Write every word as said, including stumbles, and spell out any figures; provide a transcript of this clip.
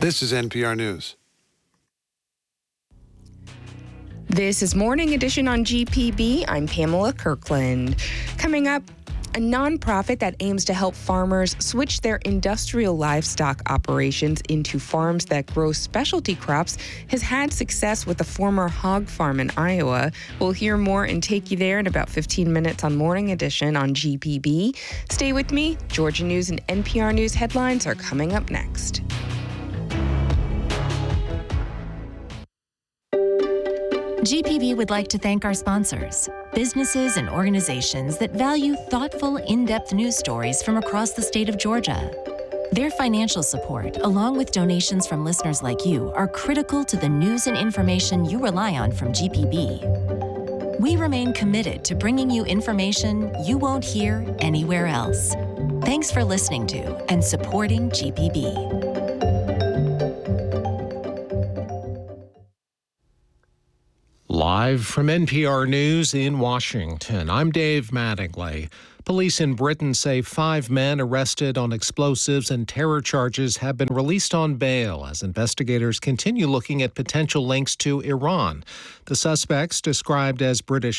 This is N P R News. This is Morning Edition on G P B. I'm Pamela Kirkland. Coming up, a nonprofit that aims to help farmers switch their industrial livestock operations into farms that grow specialty crops has had success with a former hog farm in Iowa. We'll hear more and take you there in about fifteen minutes on Morning Edition on G P B. Stay with me. Georgia News and N P R News headlines are coming up next. G P B would like to thank our sponsors, businesses and organizations that value thoughtful, in-depth news stories from across the state of Georgia. Their financial support, along with donations from listeners like you, are critical to the news and information you rely on from G P B. We remain committed to bringing you information you won't hear anywhere else. Thanks for listening to and supporting G P B. Live from N P R News in Washington, I'm Dave Mattingly. Police in Britain say five men arrested on explosives and terror charges have been released on bail as investigators continue looking at potential links to Iran. The suspects, described as British